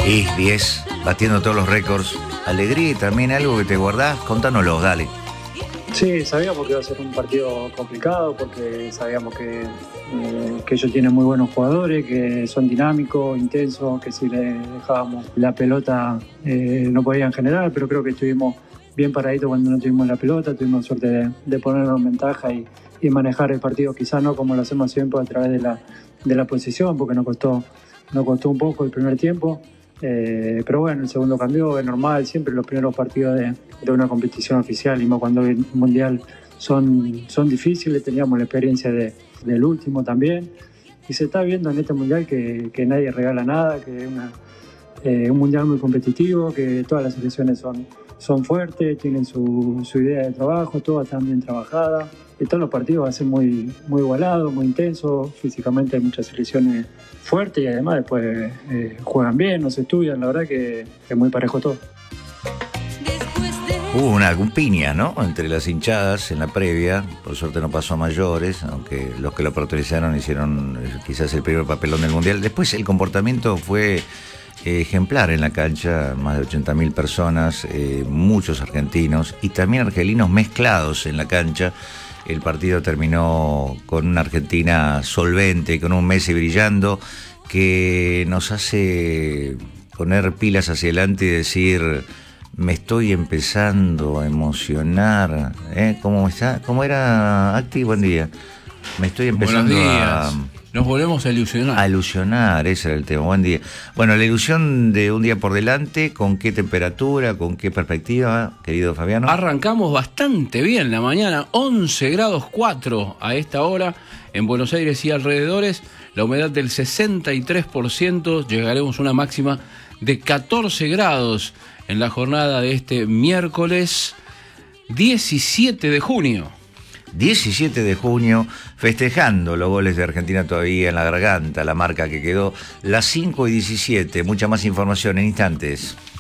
Y 10, batiendo todos los récords. Alegría y también algo que te guardás, contánoslo, dale. Sí, sabíamos que iba a ser un partido complicado porque sabíamos que ellos tienen muy buenos jugadores, que son dinámicos, intensos, que si le dejábamos la pelota no podían generar, pero creo que estuvimos bien paraditos cuando no tuvimos la pelota, tuvimos suerte de ponernos en ventaja y manejar el partido, quizás no como lo hacemos siempre a través de la posesión, porque nos costó un poco el primer tiempo. Pero bueno, el segundo cambió, es normal, siempre los primeros partidos de una competición oficial, y más cuando el mundial son difíciles. Teníamos la experiencia del último también, y se está viendo en este mundial que nadie regala nada, que es un mundial muy competitivo, que todas las selecciones son fuertes, tienen su idea de trabajo, todas están bien trabajadas. Y todos los partidos van a ser muy, muy igualados, muy intensos. Físicamente hay muchas selecciones fuertes y además después juegan bien, no se estudian. La verdad que es muy parejo todo. Hubo una piña, ¿no?, entre las hinchadas en la previa. Por suerte no pasó a mayores, aunque los que lo protagonizaron hicieron quizás el primer papelón del mundial. Después el comportamiento fue ejemplar en la cancha, más de 80.000 personas, muchos argentinos y también argelinos mezclados en la cancha. El partido terminó con una Argentina solvente, con un Messi brillando, que nos hace poner pilas hacia adelante y decir: me estoy empezando a emocionar. ¿Cómo está? ¿Cómo era, Acti? Buen día. Me estoy empezando a... Nos volvemos a ilusionar. A ilusionar, ese era el tema. Buen día. Bueno, la ilusión de un día por delante, ¿con qué temperatura, con qué perspectiva, querido Fabiano? Arrancamos bastante bien la mañana, 11 grados 4 a esta hora en Buenos Aires y alrededores, la humedad del 63%, llegaremos a una máxima de 14 grados en la jornada de este miércoles 17 de junio. 17 de junio, festejando los goles de Argentina todavía en la garganta, la marca que quedó, las 5:17. Mucha más información en instantes.